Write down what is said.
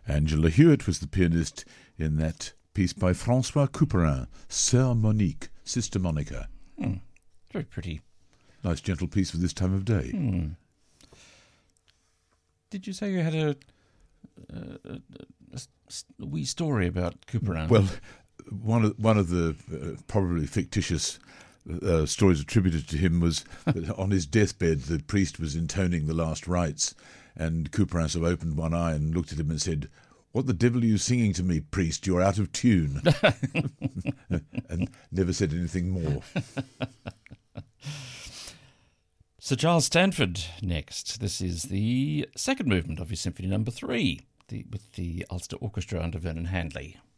Angela Hewitt was the pianist in that piece by François Couperin, Sœur Monique, Sister Monica. Very pretty. Nice gentle piece for this time of day. Did you say you had a wee story about Couperin? Well, one of the probably fictitious stories attributed to him was that on his deathbed the priest was intoning the last rites, and Couperin sort of opened one eye and looked at him and said, "What the devil are you singing to me, priest? You're out of tune." And never said anything more. Sir Giles Stanford next. This is the second movement of his Symphony No. 3 with the Ulster Orchestra under Vernon Handley.